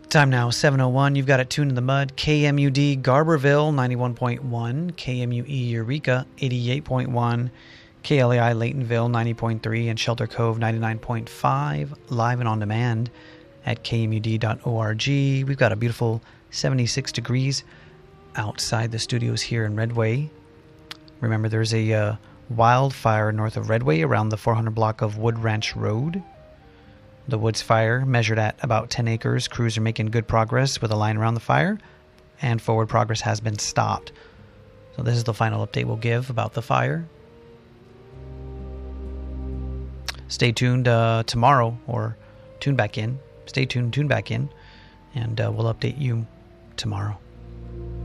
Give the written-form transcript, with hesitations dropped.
Time now, 7:01. You've got it tuned in the mud. KMUD Garberville, 91.1. KMUE Eureka, 88.1. KLAI Laytonville, 90.3. And Shelter Cove, 99.5. Live and on demand at kmud.org. We've got a beautiful 76 degrees outside the studios here in Redway. Remember, there's a wildfire north of Redway around the 400 block of Wood Ranch Road. The woods fire measured at about 10 acres. Crews are making good progress with a line around the fire, and forward progress has been stopped. So this is the final update we'll give about the fire. Stay tuned tomorrow, or tune back in. Stay tuned, tune back in, and we'll update you tomorrow.